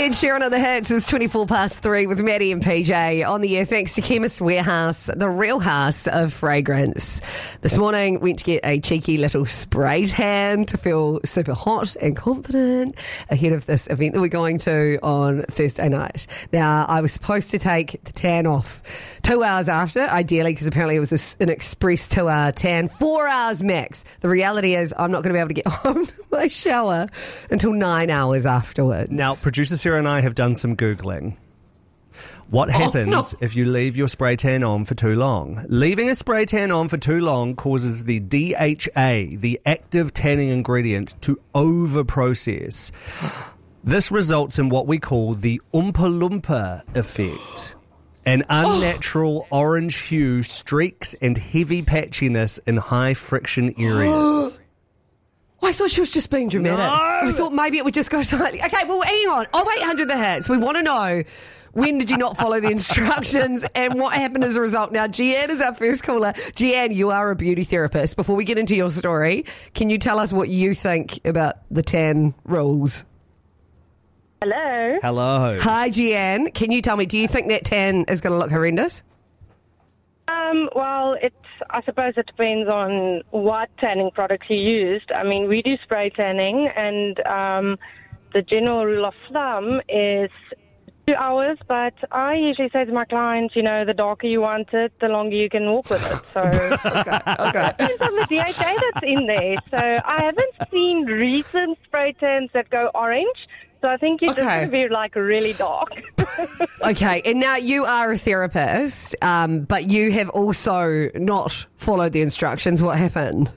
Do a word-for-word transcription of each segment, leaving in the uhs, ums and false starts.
Ed Sheeran on the hits is twenty-four past three with Maddie and P J on the air thanks to Chemist Warehouse, the real house of fragrance. This morning, went to get a cheeky little spray tan to feel super hot and confident ahead of this event that we're going to on Thursday night. Now, I was supposed to take the tan off two hours after, ideally, because apparently it was a, an express two-hour tan, four hours max. The reality is I'm not going to be able to get home to my shower until nine hours afterwards. Now, producer Sarah and I have done some Googling. What happens oh, no. if you leave your spray tan on for too long? Leaving a spray tan on for too long causes the D H A, the active tanning ingredient, to over-process. This results in what we call the Oompa Loompa effect. An unnatural oh. orange hue, streaks and heavy patchiness in high-friction areas. I thought she was just being dramatic. No. We thought maybe it would just go slightly. Okay, well, hang on. Oh, eight hundred the hits. We want to know, when did you not follow the instructions and what happened as a result? Now, Jeanne is our first caller. Jeanne, you are a beauty therapist. Before we get into your story, can you tell us what you think about the tan rules? Hello. Hello. Hi, Jeanne. Can you tell me, do you think that tan is going to look horrendous? Um, well, it, I suppose it depends on what tanning products you used. I mean, we do spray tanning, and um, the general rule of thumb is two hours, but I usually say to my clients, you know, the darker you want it, the longer you can walk with it. So okay, okay. It depends on the D H A that's in there. So I haven't seen recent spray tans that go orange. So I think you're okay. just going to be like really dark. Okay, and now you are a therapist, um, but you have also not followed the instructions. What happened?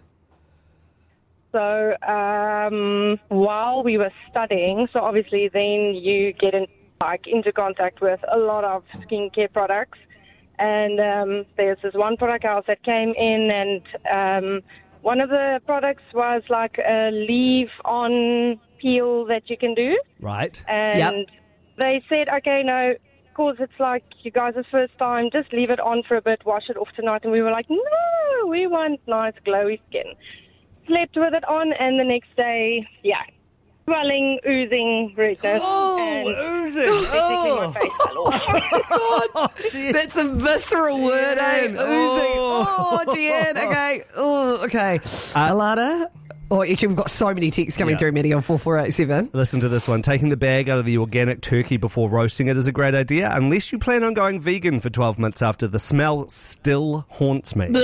So um, while we were studying, so obviously then you get in, like into contact with a lot of skincare products, and um, there's this one product house that came in, and um, one of the products was like a leave-on peel that you can do. Right. And yep. they said, okay, no, because it's like you guys' first time, just leave it on for a bit, wash it off tonight. And we were like, no, we want nice glowy skin. Slept with it on, and the next day, yeah, swelling, oozing, redness. Oh, and oozing. Oh. My face fell off. Oh, that's a visceral Jeanne. word, eh? Oozing. Oh, oh Jeanne. Okay. Oh, okay. Uh, Alana? Oh, actually, we've got so many texts coming yeah. through, Maddie, on four four eight seven. Listen to this one. Taking the bag out of the organic turkey before roasting it is a great idea, unless you plan on going vegan for twelve months after. The smell still haunts me.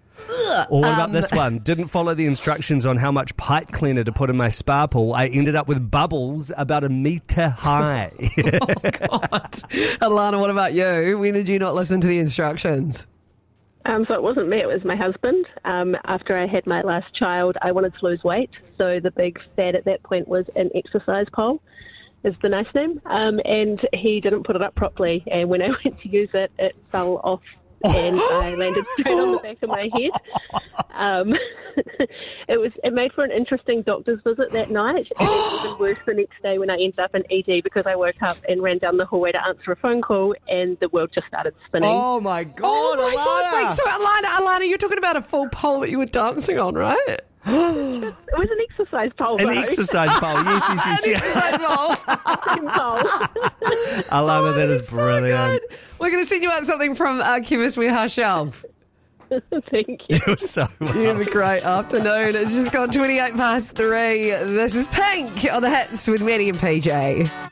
Or what about um, this one? Didn't follow the instructions on how much pipe cleaner to put in my spa pool. I ended up with bubbles about a metre high. Oh, God. Alana, what about you? When did you not listen to the instructions? Um, so it wasn't me, it was my husband. Um, after I had my last child, I wanted to lose weight. So the big fad at that point was an exercise pole, is the nice name. Um, and he didn't put it up properly. And when I went to use it, it fell off and I landed straight on the back of my head. Um, it was it made for an interesting doctor's visit that night, and it was even worse the next day when I ended up in E D because I woke up and ran down the hallway to answer a phone call, and the world just started spinning. Oh my God! Oh my Alana. God! Wait, so Alana, Alana, you're talking about a full pole that you were dancing on, right? It was an exercise pole. An though. exercise pole, yes, yes, yes. An yes. exercise pole. Same pole. Alana, Oh, that is so brilliant. good. We're going to send you out something from uh, Chemist Warehouse shelf. Thank you. You're so welcome. You have a great afternoon. It's just gone twenty-eight past three. This is Pink on the hits with Maddie and P J.